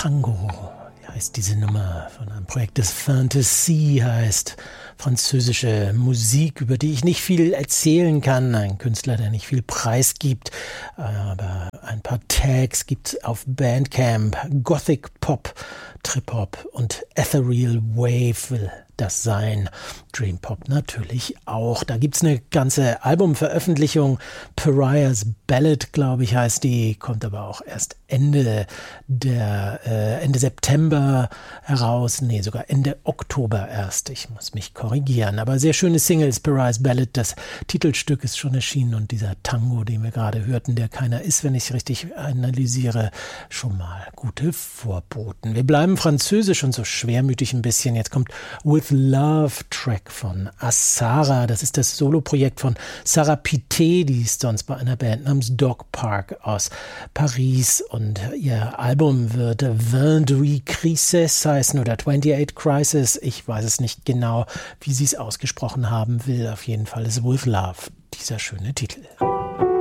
Tango, heißt diese Nummer von einem Projekt, das Fantasy heißt. Französische Musik, über die ich nicht viel erzählen kann. Ein Künstler, der nicht viel preisgibt, aber ein paar Tags gibt auf Bandcamp. Gothic Pop, Trip Hop und Ethereal Wave will das sein. Dream Pop natürlich auch. Da gibt's eine ganze Albumveröffentlichung. Pariah's Ballad, glaube ich, heißt die. Kommt aber auch erst Ende September heraus. Nee, sogar Ende Oktober erst. Ich muss mich korrigieren. Aber sehr schöne Singles. Pariah's Ballad, das Titelstück ist schon erschienen. Und dieser Tango, den wir gerade hörten, der keiner ist, wenn ich es richtig analysiere, schon mal gute Vorboten. Wir bleiben französisch und so schwermütig ein bisschen. Jetzt kommt With Love Track von Asara. Das ist das Soloprojekt von Sarah Pité, die ist sonst bei einer Band namens Dog Park aus Paris, und ihr Album wird 28 Crises heißen oder 28 Crisis. Ich weiß es nicht genau, wie sie es ausgesprochen haben will. Auf jeden Fall ist With Love dieser schöne Titel.